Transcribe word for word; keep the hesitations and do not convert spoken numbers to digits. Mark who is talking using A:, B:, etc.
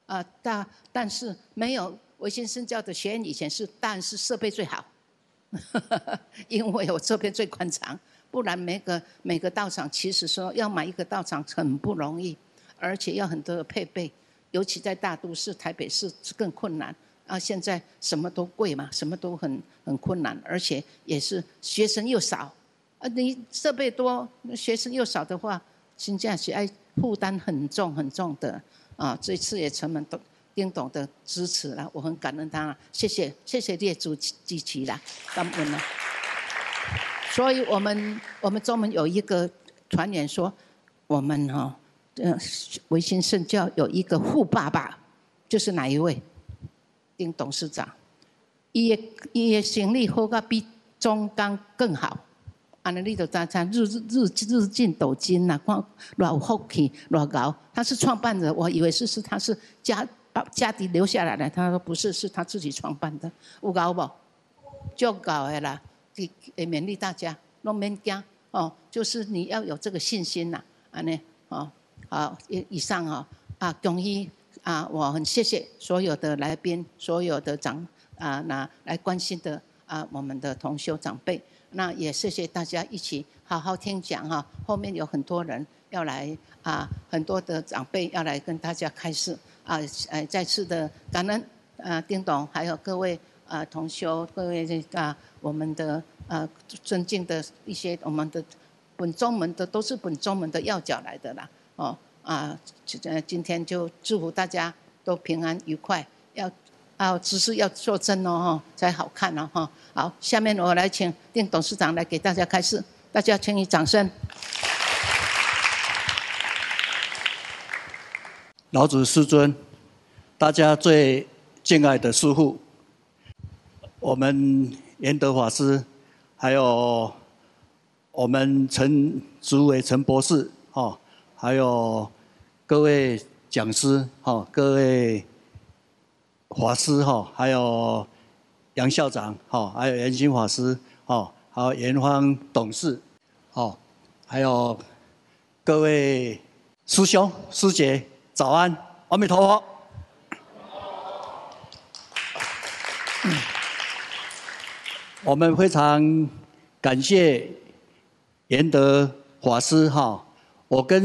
A: 啊、呃，但但是没有维新圣教的学院以前是，但是设备最好，因为我这边最宽敞，不然每个每个道场其实说要买一个道场很不容易，而且要很多的配备，尤其在大都市台北市更困难。啊，现在什么都贵嘛，什么都很很困难，而且也是学生又少，啊，你设备多，学生又少的话，真正是爱负担很重很重的啊。这次也承蒙丁董的支持了，我很感恩他，谢谢谢谢列祖支持啦，感恩了。所以我们我们中门有一个传言说，我们哈、哦，呃，维新圣教有一个富爸爸，就是哪一位？丁董事长，伊的伊的生意好到比中钢更好，安尼你就知知日日日进斗金呐，看偌有福气，偌高。他是创办人，我以为是是他是家家底留下来的，他说不是，是他自己创办的，有高不？就高的啦，也勉励大家，拢免惊哦，就是你要有这个信心呐，安尼哦，好，以以上哦，啊，恭喜。啊，我很谢谢所有的来宾，所有的长啊，那来关心的啊，我们的同修长辈，那也谢谢大家一起好好听讲哈。后面有很多人要来啊，很多的长辈要来跟大家开示啊，呃，再次的感恩啊，丁董还有各位啊同修，各位啊我们的呃尊敬的一些我们的本宗门的都是本宗门的要角来的啦，哦。啊，今天就祝福大家都平安愉快，要啊姿势要做正哦，才好看哦哈。好，下面我来请丁董事长来给大家开示，大家请以掌声。
B: 老子师尊，大家最敬爱的师父，我们严德法师，还有我们陈主委陈博士哦，还有各位讲师哈，各位法师哈，还有杨校长哈，还有严新法师哈，还有严芳董事哦，还有各位师兄师姐，早安，阿弥陀佛。我们非常感谢严德法师哈，我跟